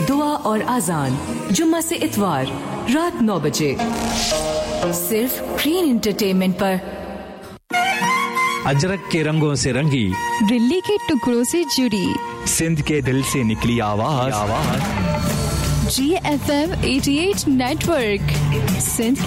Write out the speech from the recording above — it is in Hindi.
दुआ और आजान जुम्मा से इतवार रात 9 बजे सिर्फ ग्रीन एंटरटेनमेंट पर। अजरक के रंगों से रंगी, दिल्ली के टुकड़ों से जुड़ी, सिंध के दिल से निकली आवाज। GFM 88 network, Sindh